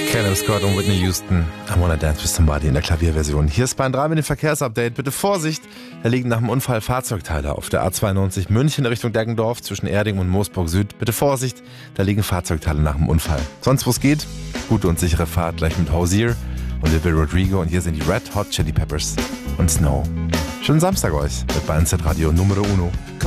Caleb Scott und Whitney Houston, I Wanna Dance with Somebody in der Klavierversion. Hier ist Bahn 3 mit dem Verkehrsupdate. Bitte Vorsicht, da liegen nach dem Unfall Fahrzeugteile auf der A92 München Richtung Deggendorf zwischen Erding und Moosburg Süd. Bitte Vorsicht, da liegen Fahrzeugteile nach dem Unfall. Sonst, wo es geht, gute und sichere Fahrt gleich mit Hozier und Olivia Rodrigo. Und hier sind die Red Hot Chili Peppers und Snow. Schönen Samstag euch mit Bahn Z Radio Numero Uno.